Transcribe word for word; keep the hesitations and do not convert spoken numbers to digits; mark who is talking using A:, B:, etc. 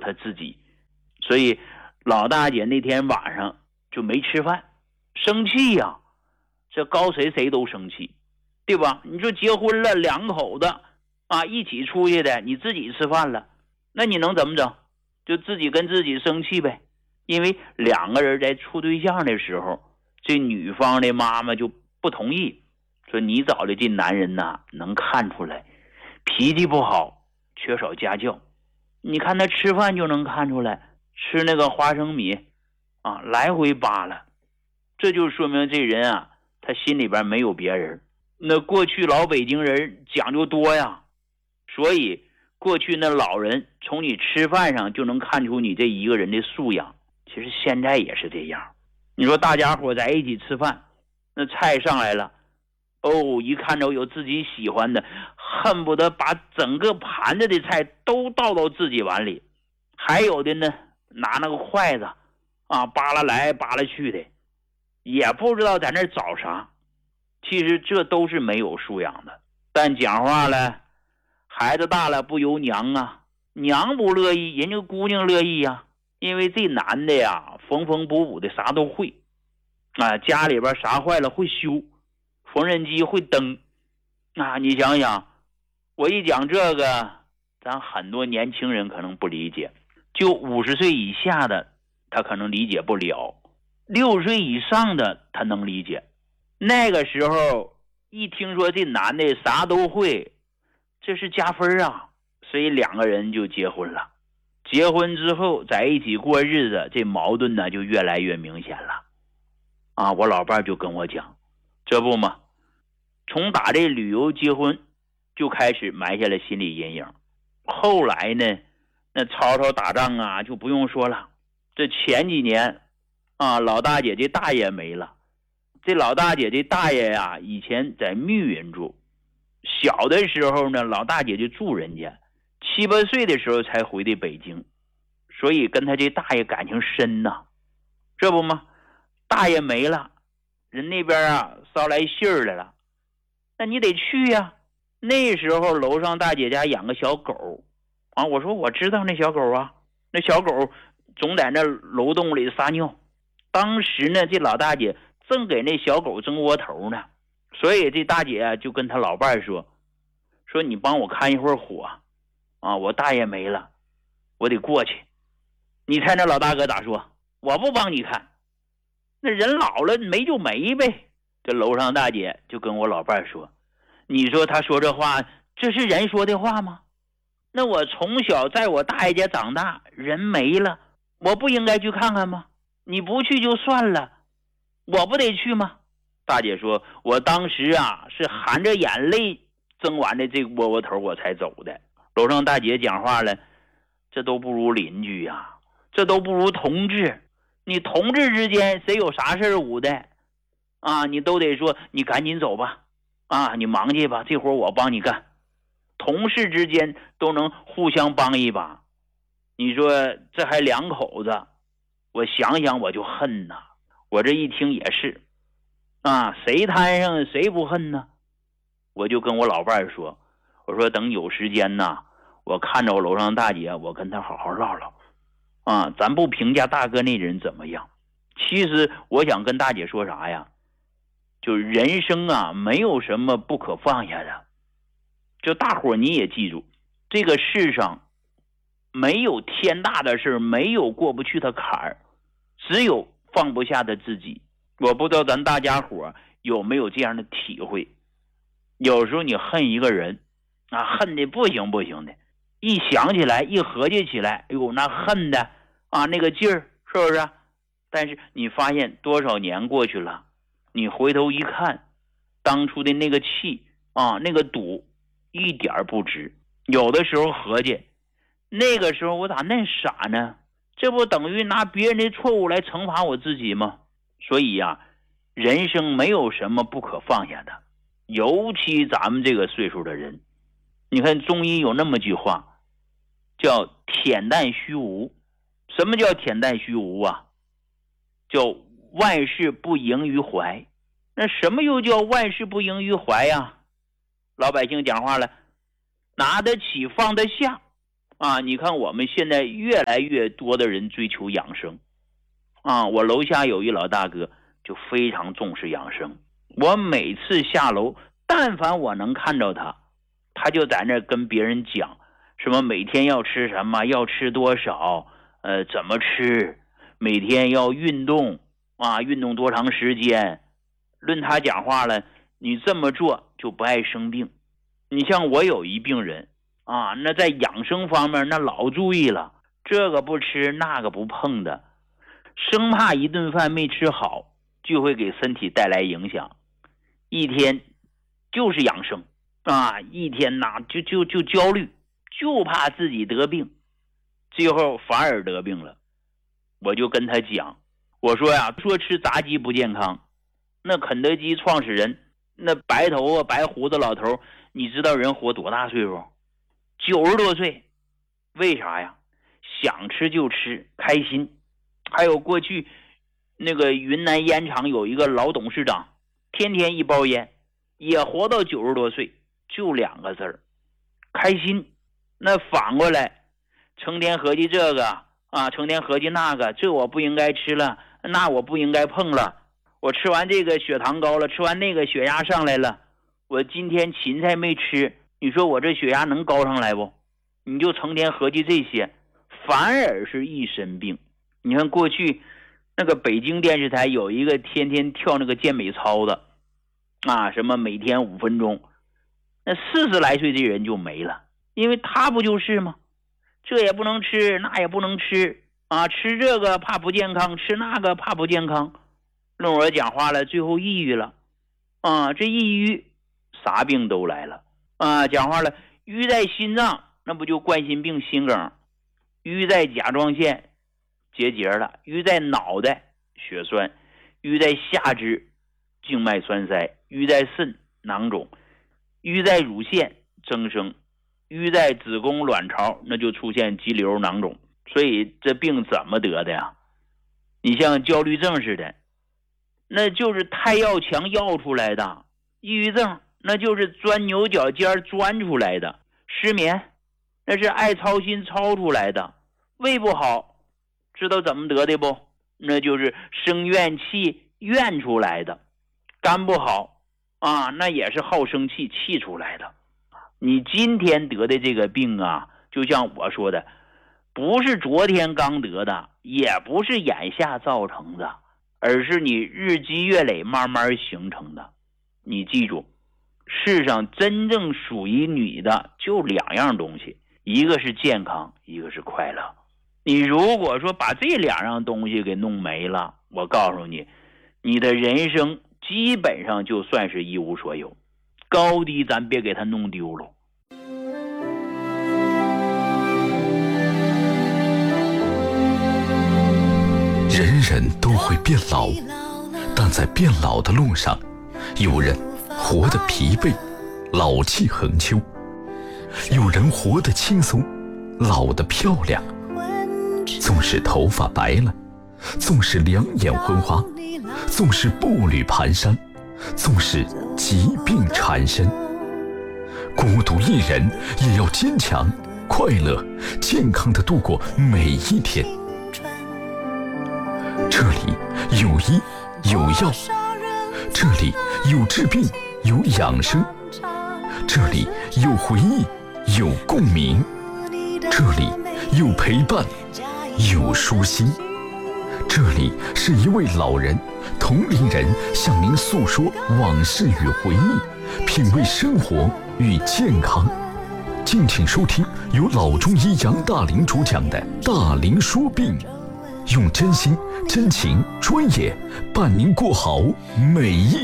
A: 他自己。所以老大姐那天晚上就没吃饭，生气呀、啊，这高谁谁都生气，对吧？你说结婚了，两口子啊一起出去的，你自己吃饭了，那你能怎么整？就自己跟自己生气呗。因为两个人在处对象的时候，这女方的妈妈就不同意，说你找的这男人呐，能看出来脾气不好，缺少家教。你看他吃饭就能看出来，吃那个花生米啊，来回扒拉，这就说明这人啊，他心里边没有别人。那过去老北京人讲究多呀，所以过去那老人从你吃饭上就能看出你这一个人的素养。其实现在也是这样，你说大家伙在一起吃饭，那菜上来了，哦，一看到有自己喜欢的，恨不得把整个盘子的菜都倒到自己碗里。还有的呢，拿那个筷子啊，扒拉来扒拉去的，也不知道在那找啥。其实这都是没有素养的。但讲话了，孩子大了不由娘啊，娘不乐意，人家姑娘乐意呀。因为这男的呀，缝缝补补的啥都会啊，家里边啥坏了会修，缝纫机会蹬啊。你想想，我一讲这个，咱很多年轻人可能不理解，就五十岁以下的他可能理解不了，六岁以上的他能理解。那个时候一听说这男的啥都会，这是加分啊，所以两个人就结婚了。结婚之后在一起过日子，这矛盾呢就越来越明显了啊！我老伴就跟我讲，这不嘛，从打这旅游结婚就开始埋下了心理阴影。后来呢，那曹操打仗啊就不用说了。这前几年啊，老大姐这大爷没了。这老大姐这大爷呀、啊，以前在密云住，小的时候呢，老大姐就住人家。七八岁的时候才回的北京，所以跟他这大爷感情深呐、啊。这不吗？大爷没了，人那边啊捎来信儿来了，那你得去呀、啊。那时候楼上大姐家养个小狗啊，我说我知道那小狗啊，那小狗总在那楼洞里撒尿。当时呢，这老大姐正给那小狗蒸窝头呢，所以这大姐啊就跟他老伴说，说你帮我看一会儿火。啊，我大爷没了，我得过去。你猜那老大哥咋说？我不帮你看，那人老了没就没呗。这楼上大姐就跟我老伴说，你说他说这话，这是人说的话吗？那我从小在我大爷家长大，人没了，我不应该去看看吗？你不去就算了，我不得去吗？大姐说，我当时啊是含着眼泪蒸完的这个窝窝头我才走的。楼上大姐讲话了，这都不如邻居呀、啊，这都不如同志。你同志之间谁有啥事捂的啊，你都得说你赶紧走吧，啊，你忙去吧，这活我帮你干。同事之间都能互相帮一把，你说这还两口子，我想想我就恨呐。我这一听也是啊，谁摊上谁不恨呢？我就跟我老伴说，我说等有时间呢，我看着我楼上大姐，我跟她好好唠唠啊，咱不评价大哥那人怎么样，其实我想跟大姐说啥呀，就人生啊没有什么不可放下的。就大伙你也记住，这个世上没有天大的事，没有过不去的坎儿，只有放不下的自己。我不知道咱大家伙有没有这样的体会，有时候你恨一个人啊，恨的不行不行的，一想起来一合计起来，哎呦那恨的啊那个劲儿，是不是？但是你发现多少年过去了，你回头一看，当初的那个气啊那个赌一点不值。有的时候合计，那个时候我咋那傻呢？这不等于拿别人的错误来惩罚我自己吗？所以呀、啊，人生没有什么不可放下的，尤其咱们这个岁数的人。你看中医有那么句话叫恬淡虚无。什么叫恬淡虚无啊？叫万事不盈于怀。那什么又叫万事不盈于怀呀？老百姓讲话了，拿得起放得下啊，你看我们现在越来越多的人追求养生啊，我楼下有一老大哥就非常重视养生，我每次下楼，但凡我能看到他，他就在那跟别人讲什么每天要吃什么，要吃多少，呃，怎么吃，每天要运动啊，运动多长时间。论他讲话了，你这么做就不爱生病。你像我有一病人啊，那在养生方面那老注意了，这个不吃那个不碰的，生怕一顿饭没吃好就会给身体带来影响。一天就是养生啊，一天呐就就就焦虑，就怕自己得病，最后反而得病了。我就跟他讲，我说呀，说吃炸鸡不健康，那肯德基创始人那白头发白胡子老头，你知道人活多大岁数？九十多岁。为啥呀？想吃就吃，开心。还有过去那个云南烟厂有一个老董事长，天天一包烟，也活到九十多岁，就两个字儿，开心。那反过来成天合计这个啊，成天合计那个，这我不应该吃了，那我不应该碰了，我吃完这个血糖高了，吃完那个血压上来了，我今天芹菜没吃，你说我这血压能高上来不？你就成天合计这些，反而是一身病。你看过去那个北京电视台有一个天天跳那个健美操的啊，什么每天五分钟，那四十来岁这人就没了，因为他不就是吗？这也不能吃，那也不能吃啊，吃这个怕不健康，吃那个怕不健康。论我讲话了，最后抑郁了啊，这抑郁啥病都来了啊，讲话了，瘀在心脏，那不就冠心病心梗，瘀在甲状腺结节了，瘀在脑袋血栓，瘀在下肢静脉栓塞，瘀在肾囊肿，瘀在乳腺增生，瘀在子宫卵巢，那就出现肌瘤囊肿。所以这病怎么得的呀？你像焦虑症似的，那就是太要强要出来的；抑郁症那就是钻牛角尖钻出来的；失眠那是爱操心操出来的；胃不好知道怎么得的不？那就是生怨气怨出来的；肝不好啊，那也是好生气气出来的。你今天得的这个病啊，就像我说的，不是昨天刚得的，也不是眼下造成的，而是你日积月累慢慢形成的。你记住，世上真正属于你的就两样东西，一个是健康，一个是快乐。你如果说把这两样东西给弄没了，我告诉你，你的人生基本上就算是一无所有。高低咱别给它弄丢了。
B: 人人都会变老，但在变老的路上，有人活得疲惫，老气横秋；有人活得轻松，老得漂亮。纵使头发白了，纵使两眼昏花，纵使步履蹒跚，纵使疾病缠身，孤独一人也要坚强、快乐、健康地度过每一天。这里有医有药，这里有治病有养生，这里有回忆有共鸣，这里有陪伴有舒心。这里是一位老人同龄人向您诉说往事与回忆，品味生活与健康。敬请收听由老中医杨大林主讲的大林说病，用真心真情专业伴您过好每一